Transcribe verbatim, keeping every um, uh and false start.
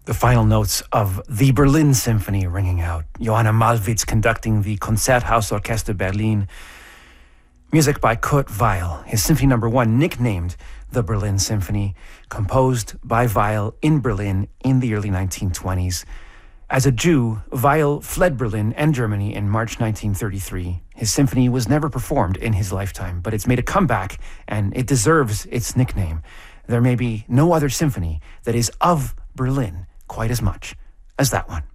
The final notes of the Berlin Symphony ringing out. Johanna Malwitz conducting the Konzerthausorchester Berlin. Music by Kurt Weill. His symphony number one, nicknamed the Berlin Symphony, composed by Weill in Berlin in the early nineteen twenties. As a Jew, Weill fled Berlin and Germany in March nineteen thirty-three. His symphony was never performed in his lifetime, but it's made a comeback, and it deserves its nickname. There may be no other symphony that is of Berlin quite as much as that one.